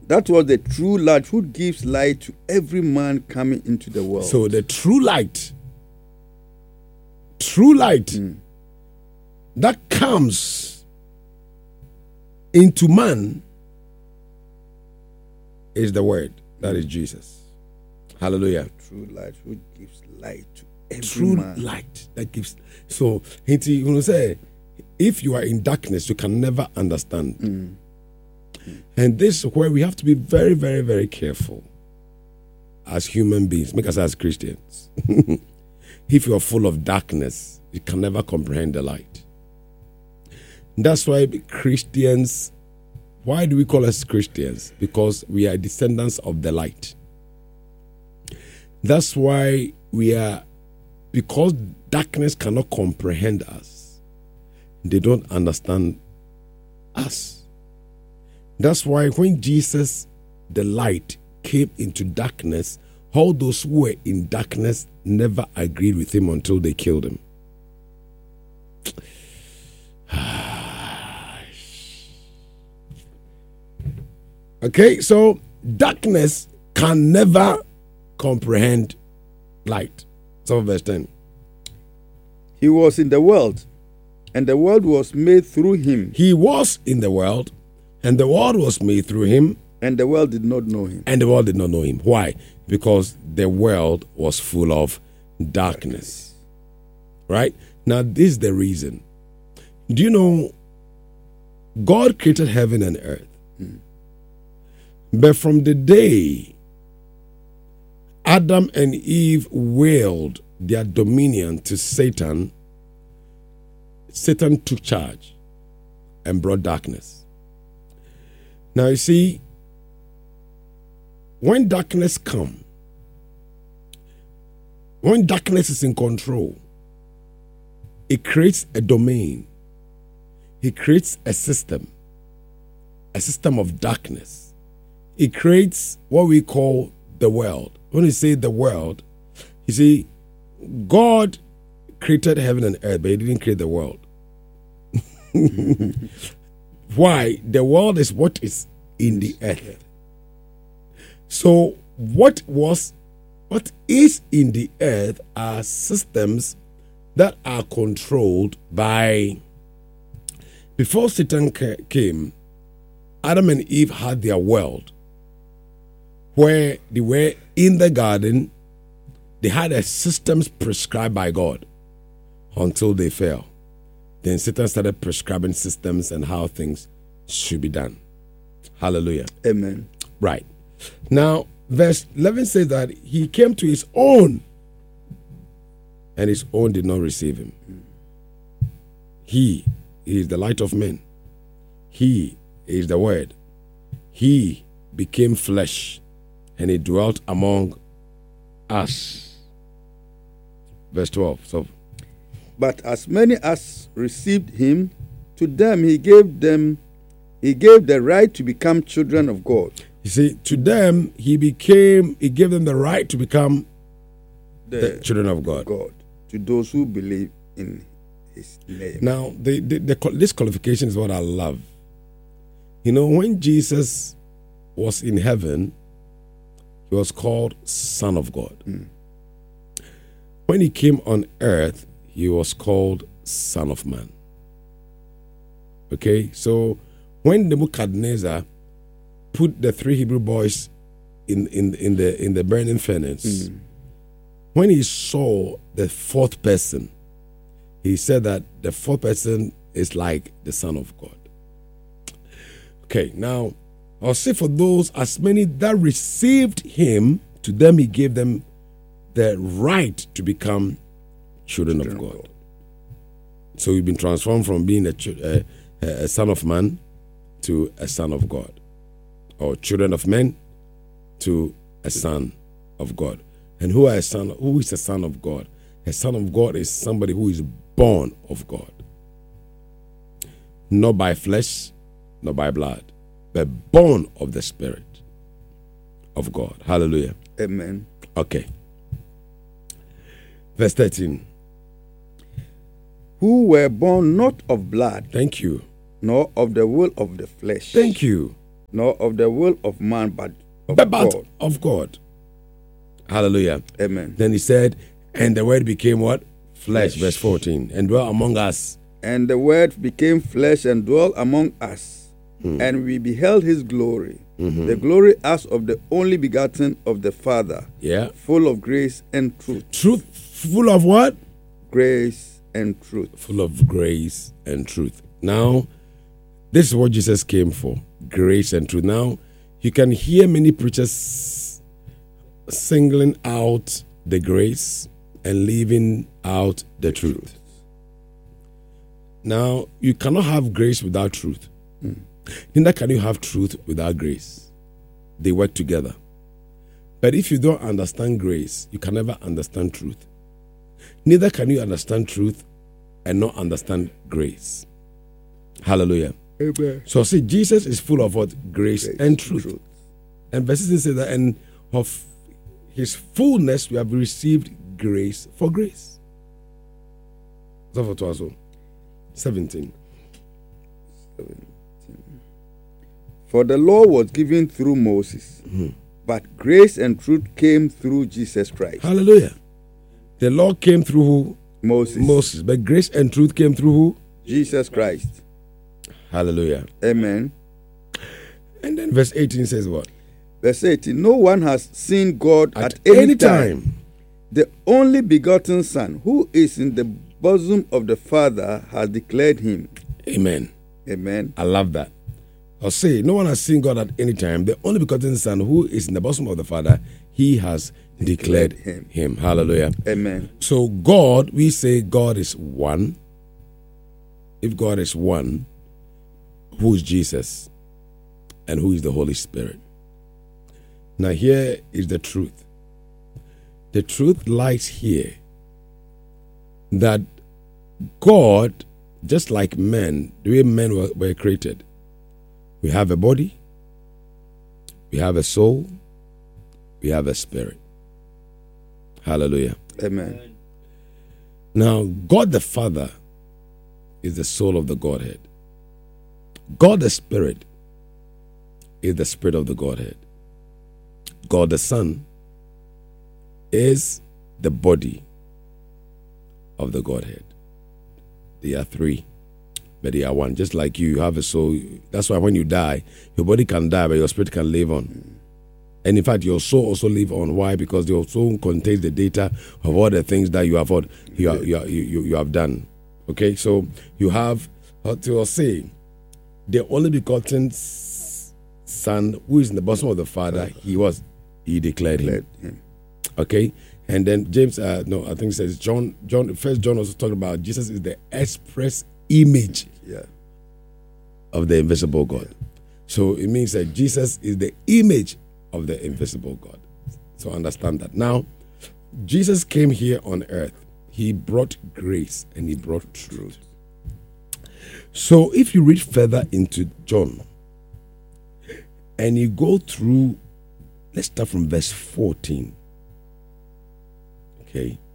That was the true light who gives light to every man coming into the world. So the true light that comes into man is the word. That is Jesus. Hallelujah. True light who gives light to every true man. Light that gives. So, you say, if you are in darkness, you can never understand. And this is where we have to be very, very, very careful as human beings, make us as Christians. If you are full of darkness, you can never comprehend the light. That's why Christians, why do we call us Christians? Because we are descendants of the light. That's why because darkness cannot comprehend us, they don't understand us. That's why when Jesus, the light, came into darkness, all those who were in darkness never agreed with him until they killed him. Okay, so darkness can never comprehend light. So verse 10. He was in the world, and the world was made through him. He was in the world, and the world was made through him. And the world did not know him. And the world did not know him. Why? Because the world was full of darkness. Right? Now, this is the reason. Do you know God created heaven and earth? But from the day Adam and Eve willed their dominion to Satan, Satan took charge and brought darkness. Now you see, when darkness comes, when darkness is in control, it creates a domain. It creates a system of darkness. It creates what we call the world. When you say the world, you see, God created heaven and earth, but he didn't create the world. Why? The world is what is in the earth. So what is in the earth are systems that are controlled by. Before Satan came, Adam and Eve had their world where they were in the garden. They had a systems prescribed by God until they fell. Then Satan started prescribing systems and how things should be done. Hallelujah. Amen. Right. Now, verse 11 says that he came to his own, and his own did not receive him. He is the light of men. He is the word. He became flesh, and he dwelt among us. Verse 12. So, but as many as received him, to them he gave the right to become children of God. You see, to them he gave them the right to become the children of God. To those who believe in his name. Now, this qualification is what I love. You know, when Jesus was in heaven, he was called Son of God. When he came on earth, he was called Son of Man. Okay, so when Nebuchadnezzar put the three Hebrew boys in the burning furnace, when he saw the fourth person, he said that the fourth person is like the Son of God. Okay, now I'll say for those, as many that received him, to them he gave them the right to become children of God. So we've been transformed from being a son of man to a son of God, or children of men to a son of God. And who is a son of God? A son of God is somebody who is born of God, not by flesh, not by blood, but born of the Spirit of God. Hallelujah. Amen. Okay. Verse 13. Who were born not of blood. Thank you. Nor of the will of the flesh. Thank you. nor of the will of man, but of but God. of God. Hallelujah. Amen. Then he said, and the word became what? Flesh. Flesh. Verse 14. And dwelt among us. And the word became flesh and dwelt among us, and we beheld his glory, the glory as of the only begotten of the Father, Yeah. full of grace and truth. Truth. Full of what? Grace and truth. Full of grace and truth. Now, this is what Jesus came for. Grace and truth. Now, you can hear many preachers singling out the grace and leaving out the truth. Now, you cannot have grace without truth. Neither can you have truth without grace. They work together. But if you don't understand grace, you can never understand truth. Neither can you understand truth and not understand grace. Hallelujah. Amen. So see, Jesus is full of what? Grace and truth. And verse 16 says that, and of his fullness we have received grace for grace. So for 17. For the law was given through Moses, but grace and truth came through Jesus Christ. Hallelujah. The law came through who? Moses. But grace and truth came through who? Jesus Christ. Hallelujah. Amen. And then verse 18 says what? Verse 18, no one has seen God at any time. The only begotten Son, who is in the bosom of the Father, has declared him. Amen. Amen. I love that. I'll say, no one has seen God at any time. The only begotten Son, who is in the bosom of the Father, he has declared him. Hallelujah. Amen. So God, we say God is one. If God is one, who is Jesus? And who is the Holy Spirit? Now here is the truth. The truth lies here that God, just like men, the way men were created, we have a body, we have a soul, we have a spirit. Hallelujah. Amen. Now, God the Father is the soul of the Godhead. God the Spirit is the spirit of the Godhead. God the Son is the body of the Godhead. They are three, but they are one. Just like you have a soul. That's why when you die, your body can die, but your spirit can live on. And in fact, your soul also live on. Why? Because your soul contains the data of all the things that you have done. Okay, so you have to say the only begotten Son who is in the bosom of the Father. He declared him. Okay, and then James, I think it says John. First John also talking about Jesus is the express image of the invisible God. So it means that Jesus is the image of the invisible God. So understand that. Now, Jesus came here on earth. He brought grace and he brought truth. So if you read further into John and you go through, let's start from verse 14. Okay.